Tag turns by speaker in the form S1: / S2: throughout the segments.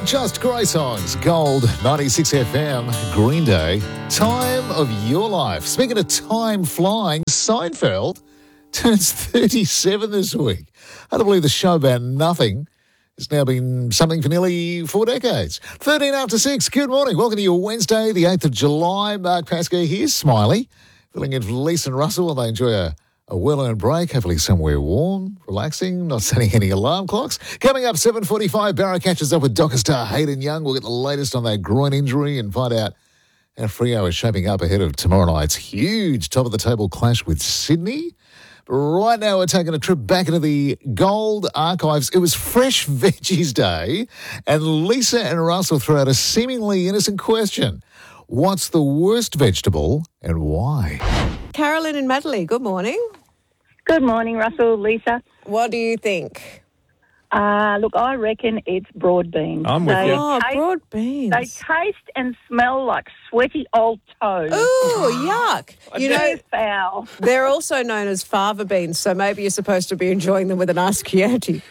S1: Just Grey Songs, Gold, 96 FM, Green Day, Time of Your Life. Speaking of time flying, Seinfeld turns 37 this week. Hard to believe the show about nothing has now been something for nearly 4 decades. 13 after 6, good morning. Welcome to your Wednesday, the 8th of July. Mark Pascoe here, Smiley, filling in for Lisa and Russell while they enjoy a well-earned break, hopefully somewhere warm, relaxing, not setting any alarm clocks. Coming up, 7:45, Barra catches up with Docker star Hayden Young. We'll get the latest on that groin injury and find out how Freo is shaping up ahead of tomorrow night's huge top-of-the-table clash with Sydney. But right now, we're taking a trip back into the Gold archives. It was Fresh Veggies Day, and Lisa and Russell threw out a seemingly innocent question. What's the worst vegetable and why?
S2: Carolyn and Madeline, good morning.
S3: Good morning, Russell, Lisa.
S2: What do you think?
S3: Look, I reckon it's broad beans.
S4: I'm with you.
S2: Oh, broad beans.
S3: They taste and smell like sweaty old toes.
S2: Ooh, yuck. You know,
S3: They're foul.
S2: they're also known as fava beans, so maybe you're supposed to be enjoying them with a nice Chianti.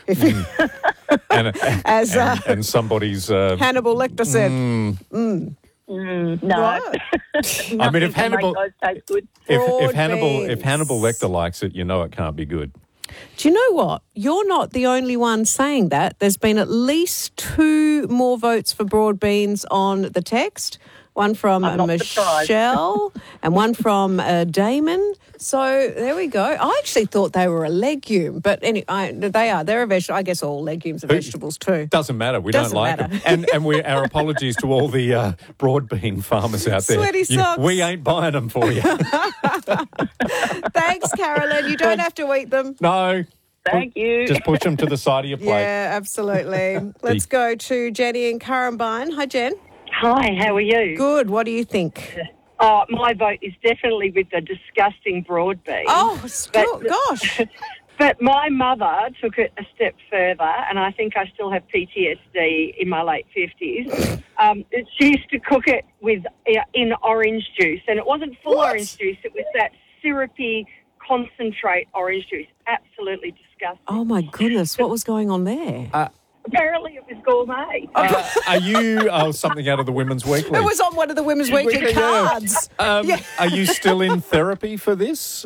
S4: And somebody's...
S2: Hannibal Lecter said.
S3: No.
S2: What?
S4: I mean, if Hannibal...
S3: Those taste good.
S4: If
S2: Broad
S4: Hannibal
S2: beans.
S4: Lecter likes it, you know it can't be good.
S2: Do you know what? You're not the only one saying that. There's been at least 2 more votes for broad beans on the text. One from
S3: I'm not
S2: Michelle and one from Damon. So there we go. I actually thought they were a legume, but anyway, they are. They're a vegetable. I guess all legumes are vegetables too.
S4: Doesn't matter. We
S2: Doesn't
S4: don't like
S2: matter.
S4: them. And our apologies to all the broad bean farmers out there.
S2: Sweaty socks.
S4: We ain't buying them for you.
S2: Thanks, Carolyn. You don't have to eat them.
S4: No.
S3: Thank you.
S4: Just push them to the side of your plate.
S2: Yeah, absolutely. Let's go to Jenny and Currumbine. Hi, Jen.
S5: Hi, how are you?
S2: Good. What do you think?
S5: Oh, my vote is definitely with the disgusting broad bean.
S2: Oh, gosh.
S5: But my mother took it a step further, and I think I still have PTSD in my late 50s. She used to cook it in orange juice, and it wasn't full orange juice. It was that syrupy concentrate orange juice. Absolutely disgusting.
S2: Oh, my goodness. What was going on there?
S5: Apparently it was gourmet.
S4: Are you something out of the Women's Weekly?
S2: It was on one of the Women's Weekly cards.
S4: Are you still in therapy for this?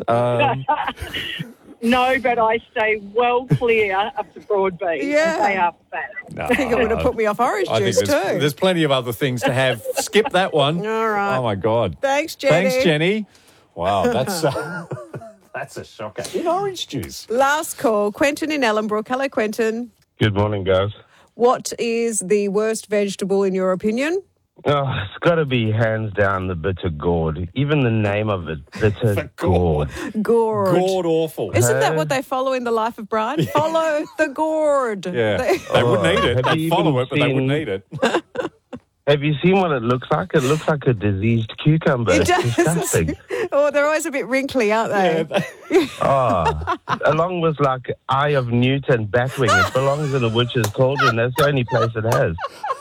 S5: No, but I stay well clear of the broad beans.
S2: Yeah.
S5: They are bad.
S4: No,
S2: I think it would have put me off orange
S4: I think
S2: juice too.
S4: there's plenty of other things to have. Skip that one.
S2: All right.
S4: Oh, my God.
S2: Thanks, Jenny.
S4: Thanks, Jenny. Wow, that's that's a shocker. In orange juice.
S2: Last call. Quentin in Ellenbrook. Hello, Quentin.
S6: Good morning, guys.
S2: What is the worst vegetable in your opinion?
S6: Oh, it's got to be hands down the bitter gourd. Even the name of it, bitter gourd.
S2: Gourd.
S4: Gourd awful.
S2: Isn't that what they follow in the life of Brian? Follow the gourd.
S4: Yeah, they wouldn't eat it.
S6: Have
S4: They'd
S6: you
S4: follow
S6: even
S4: it, but they wouldn't
S6: seen-
S4: eat it.
S6: Have you seen what it looks like? It looks like a diseased cucumber.
S2: It
S6: It's
S2: does.
S6: disgusting.
S2: Oh, they're always a bit wrinkly, aren't they?
S6: Oh, along with like Eye of Newt and Batwing, it belongs in a witch's cauldron. That's the only place it has.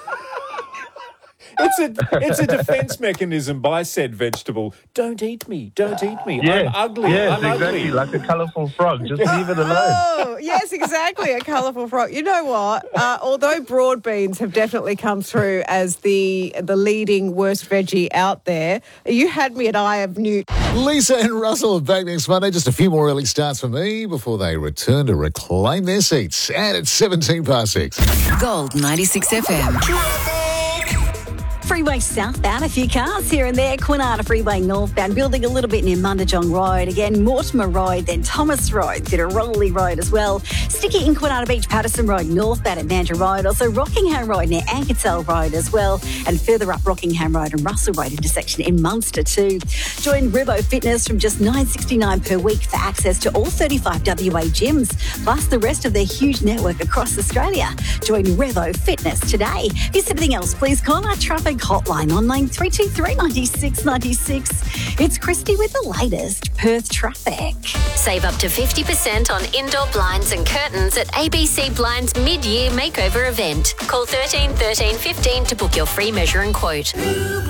S4: It's a defence mechanism by said vegetable. Don't eat me. Don't eat me.
S6: Yeah,
S4: I'm ugly.
S6: Yes,
S4: I'm
S6: exactly.
S4: ugly.
S6: Like a colourful frog. Just leave it alone.
S2: Oh, yes, exactly. A colourful frog. You know what? Although broad beans have definitely come through as the leading worst veggie out there, you had me at Eye of Newt.
S1: Lisa and Russell are back next Monday. Just a few more early starts for me before they return to reclaim their seats. And it's 17 past 6.
S7: Gold 96 FM.
S8: Freeway southbound, a few cars here and there. Kwinana Freeway northbound, building a little bit near Mundajong Road. Again, Mortimer Road, then Thomas Road, bit of Rolly Road as well. Sticky in Kwinana Beach, Patterson Road northbound at Mandurah Road. Also Rockingham Road near Ankersell Road as well. And further up Rockingham Road and Russell Road intersection in Munster too. Join Ribo Fitness from just $9.69 per week for access to all 35 WA gyms, plus the rest of their huge network across Australia. Join Revo Fitness today. If there's anything else, please call our traffic hotline on line 323 96 96. It's Christy with the latest Perth traffic.
S7: Save up to 50% on indoor blinds and curtains at ABC Blinds mid-year makeover event. Call 13 13 15 to book your free measure and quote.